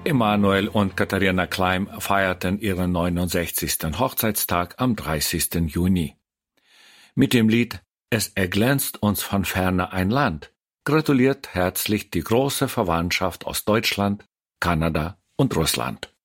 Emanuel und Katharina Kleim feierten ihren 69. Hochzeitstag am 30. Juni. Mit dem Lied »Es erglänzt uns von ferne ein Land« gratuliert herzlich die große Verwandtschaft aus Deutschland, Kanada und Russland.